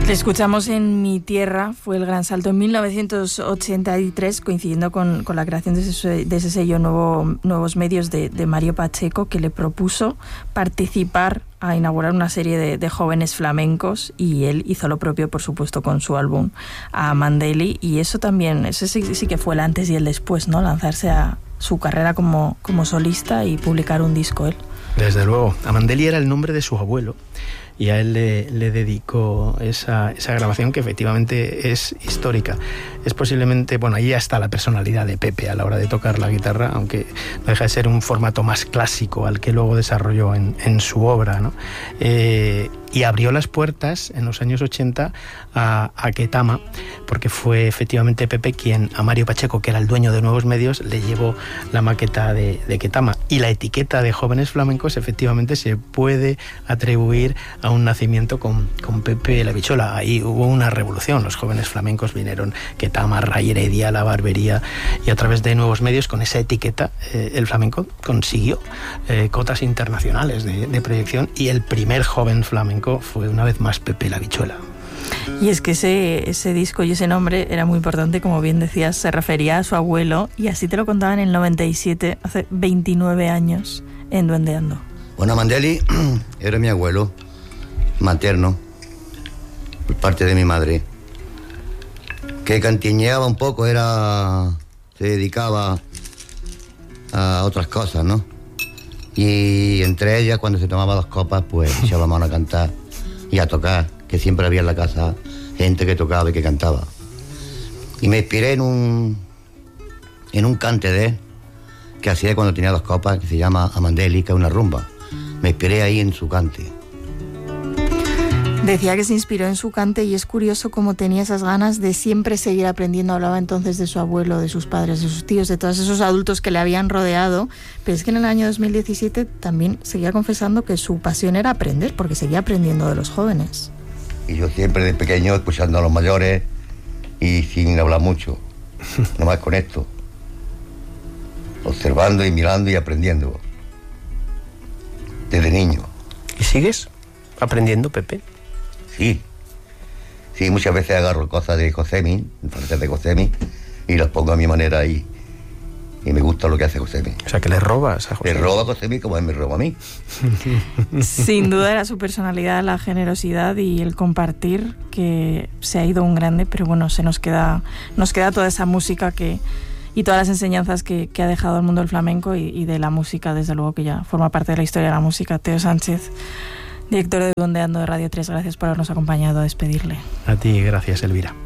Le escuchamos en Mi Tierra, fue el gran salto en 1983, coincidiendo con la creación de ese sello Nuevos Medios de Mario Pacheco, que le propuso participar a inaugurar una serie de jóvenes flamencos, y él hizo lo propio, por supuesto, con su álbum Amandeli, y eso también, ese sí que fue el antes y el después, ¿no? Lanzarse a su carrera como solista y publicar un disco él. Desde luego, Amandeli era el nombre de su abuelo, y a él le dedicó esa grabación, que efectivamente es histórica. Es posiblemente, bueno, ahí está la personalidad de Pepe a la hora de tocar la guitarra, aunque no deja de ser un formato más clásico al que luego desarrolló en su obra, ¿no? Y abrió las puertas en los años 80 a Ketama, porque fue efectivamente Pepe quien a Mario Pacheco, que era el dueño de Nuevos Medios, le llevó la maqueta de Ketama. Y la etiqueta de Jóvenes Flamencos efectivamente se puede atribuir a un nacimiento con Pepe la Bichola. Ahí hubo una revolución, los Jóvenes Flamencos vinieron, Ketama, Ray Heredia, La Barbería, y a través de Nuevos Medios, con esa etiqueta, el flamenco consiguió cotas internacionales de proyección, y el primer joven flamenco fue una vez más Pepe la Bichuela. Y es que ese disco y ese nombre era muy importante, como bien decías, se refería a su abuelo, y así te lo contaba en el 97, hace 29 años, en Duendeando. Bueno, Amandeli era mi abuelo materno, por parte de mi madre, que cantiñeaba un poco, se dedicaba a otras cosas, ¿no? Y entre ellas, cuando se tomaba 2 copas, pues echaba la mano a cantar y a tocar, que siempre había en la casa gente que tocaba y que cantaba. Y me inspiré en un cante de él que hacía cuando tenía 2 copas, que se llama Amandeli, que es una rumba. Me inspiré ahí en su cante. Decía que se inspiró en su cante, y es curioso cómo tenía esas ganas de siempre seguir aprendiendo. Hablaba entonces de su abuelo, de sus padres, de sus tíos, de todos esos adultos que le habían rodeado, pero es que en el año 2017 también seguía confesando que su pasión era aprender, porque seguía aprendiendo de los jóvenes. Y yo siempre de pequeño escuchando a los mayores y sin hablar mucho, nomás con esto, observando y mirando y aprendiendo desde niño. ¿Y sigues aprendiendo, Pepe? Sí, muchas veces agarro cosas de Josemi, frases de Josemi, y las pongo a mi manera y me gusta lo que hace Josemi. O sea, que le robas a Josemi. Le roba a Josemi como él me roba a mí. Sin duda era su personalidad, la generosidad y el compartir, que se ha ido un grande, pero bueno, nos queda toda esa música y todas las enseñanzas que ha dejado al mundo del flamenco y de la música, desde luego, que ya forma parte de la historia de la música. Teo Sánchez, director de Duendeando de Radio 3, gracias por habernos acompañado a despedirle. A ti, gracias, Elvira.